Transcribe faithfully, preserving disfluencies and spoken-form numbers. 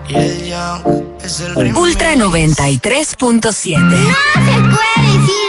Y el young es el ritmo. Ultra noventa y tres punto siete. No se puede decir